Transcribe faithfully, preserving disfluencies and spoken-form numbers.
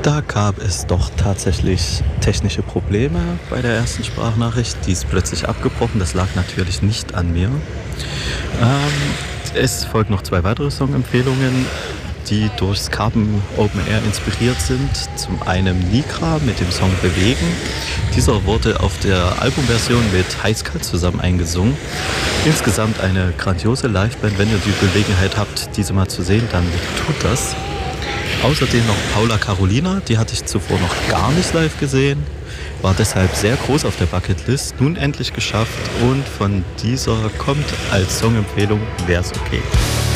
Da gab es doch tatsächlich technische Probleme bei der ersten Sprachnachricht. Die ist plötzlich abgebrochen. Das lag natürlich nicht an mir. Ähm, es folgen noch zwei weitere Songempfehlungen, die durchs Carbon Open Air inspiriert sind. Zum einen Nikra mit dem Song Bewegen. Dieser wurde auf der Albumversion mit Heißkalt zusammen eingesungen. Insgesamt eine grandiose Liveband. Wenn ihr die Gelegenheit habt, diese mal zu sehen, dann tut das. Außerdem noch Paula Carolina, die hatte ich zuvor noch gar nicht live gesehen, war deshalb sehr groß auf der Bucketlist, nun endlich geschafft und von dieser kommt als Songempfehlung Wär's okay.